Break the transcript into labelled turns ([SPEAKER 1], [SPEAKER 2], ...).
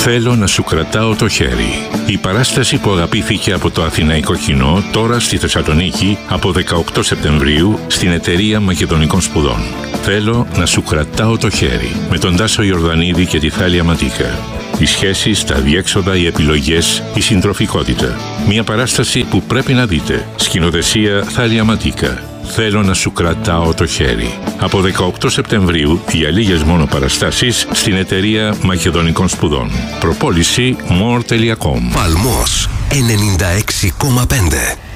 [SPEAKER 1] Θέλω να σου κρατάω το χέρι. Η παράσταση που αγαπήθηκε από το αθηναϊκό κοινό τώρα στη Θεσσαλονίκη από 18 Σεπτεμβρίου στην Εταιρεία Μακεδονικών Σπουδών. Θέλω να σου κρατάω το χέρι με τον Τάσο Ιορδανίδη και τη Θάλια Ματίκα. Οι σχέσεις, τα διέξοδα, οι επιλογές, η συντροφικότητα. Μια παράσταση που πρέπει να δείτε. Σκηνοθεσία Θάλια Ματίκα. Θέλω να σου κρατάω το χέρι. Από 18 Σεπτεμβρίου για λίγες μόνο παραστάσεις στην Εταιρεία Μακεδονικών Σπουδών. Προπόληση more.com.
[SPEAKER 2] Παλμός 96,5.